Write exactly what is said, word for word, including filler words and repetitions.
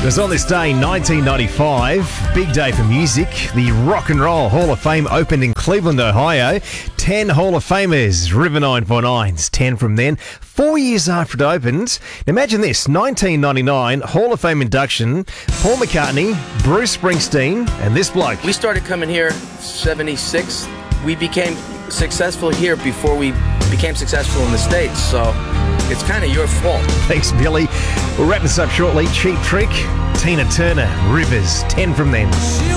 was on this day, nineteen ninety-five, big day for music. The Rock and Roll Hall of Fame opened in Cleveland, Ohio. Ten Hall of Famers, River nine four nines, ten from then. Four years after it opened, imagine this, nineteen ninety-nine, Hall of Fame induction, Paul McCartney, Bruce Springsteen, and this bloke. We started coming here seventy-six. We became successful here before we became successful in the States, so it's kind of your fault. Thanks, Billy. We'll wrap this up shortly. Cheap Trick, Tina Turner, Rivers, ten from then.